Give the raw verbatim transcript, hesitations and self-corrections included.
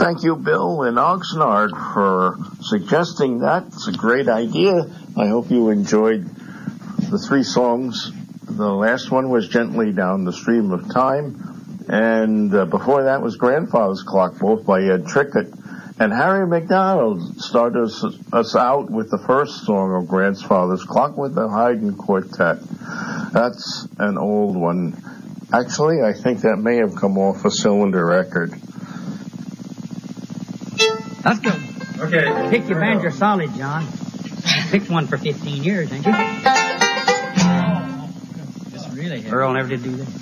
Thank you, Bill in Oxnard, for suggesting that. It's a great idea. I hope you enjoyed the three songs. The last one was Gently Down the Stream of Time, and uh, before that was Grandfather's Clock, both by Ed Trickett. And Harry McDonald started us, us out with the first song of Grandfather's Clock with the Haydn Quartet. That's an old one. Actually, I think that may have come off a Cylinder record. That's good. Okay. Pick your banjo solid, John. You picked one for fifteen years, ain't you? Just really. Earl never did do that.